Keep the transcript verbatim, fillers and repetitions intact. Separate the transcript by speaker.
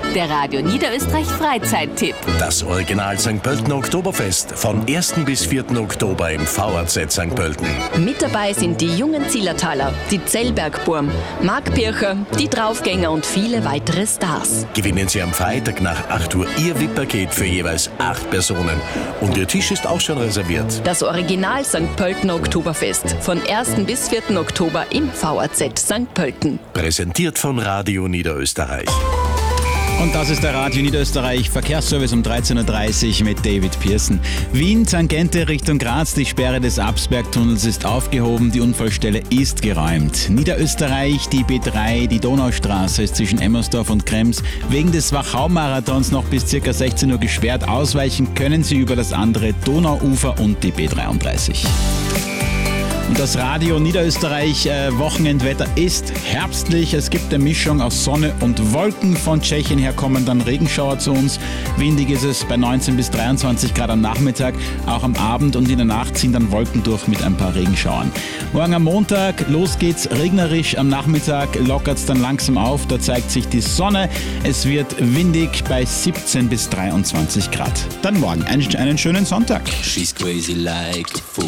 Speaker 1: Der Radio Niederösterreich Freizeittipp.
Speaker 2: Das Original Sankt Pöltener Oktoberfest von ersten bis vierten Oktober im V A Z Sankt Pölten.
Speaker 3: Mit dabei sind die jungen Zillertaler, die Zellbergburm, Marc Pircher, die Draufgänger und viele weitere Stars.
Speaker 2: Gewinnen Sie am Freitag nach acht Uhr Ihr V I P-Paket für jeweils acht Personen. Und Ihr Tisch ist auch schon reserviert.
Speaker 3: Das Original Sankt Pöltener Oktoberfest von ersten bis vierten Oktober im V A Z Sankt Pölten.
Speaker 2: Präsentiert von Radio Niederösterreich.
Speaker 4: Und das ist der Radio Niederösterreich Verkehrsservice um dreizehn Uhr dreißig mit David Pearson. Wien, Tangente Richtung Graz, die Sperre des Absbergtunnels ist aufgehoben, die Unfallstelle ist geräumt. Niederösterreich, die B drei, die Donaustraße ist zwischen Emmersdorf und Krems wegen des Wachau-Marathons noch bis ca. sechzehn Uhr gesperrt. Ausweichen können Sie über das andere Donauufer und die B dreiunddreißig. Und das Radio Niederösterreich äh, Wochenendwetter ist herbstlich. Es gibt eine Mischung aus Sonne und Wolken. Von Tschechien her kommen dann Regenschauer zu uns. Windig ist es bei neunzehn bis dreiundzwanzig Grad am Nachmittag. Auch am Abend und in der Nacht ziehen dann Wolken durch mit ein paar Regenschauern. Morgen am Montag, los geht's regnerisch. Am Nachmittag lockert es dann langsam auf. Da zeigt sich die Sonne. Es wird windig bei siebzehn bis dreiundzwanzig Grad. Dann morgen einen, einen schönen Sonntag.
Speaker 5: She's crazy like the fool.